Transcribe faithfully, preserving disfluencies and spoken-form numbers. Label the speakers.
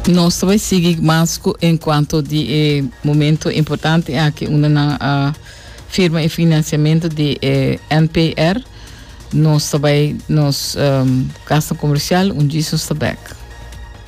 Speaker 1: nós também seguimos mais enquanto de eh, momento importante é que uma uh, firma de financiamento de eh, N P R nós também nos um, casa comercial um Jesus Tabak.